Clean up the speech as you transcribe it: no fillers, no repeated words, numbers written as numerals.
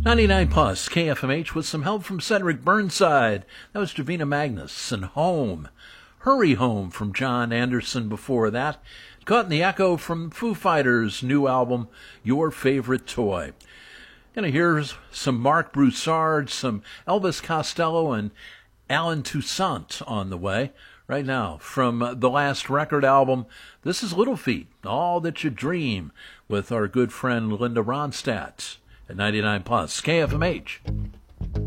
99 plus KFMH with some help from Cedric Burnside. That was Davina Magnus and Home. Hurry Home from John Anderson before that. Caught in the Echo from Foo Fighters' new album, Your Favorite Toy. Gonna hear some Mark Broussard, some Elvis Costello, and Alan Toussaint on the way. Right now, from the last record album, this is Little Feat, All That You Dream, with our good friend Linda Ronstadt at 99 plus KFMH.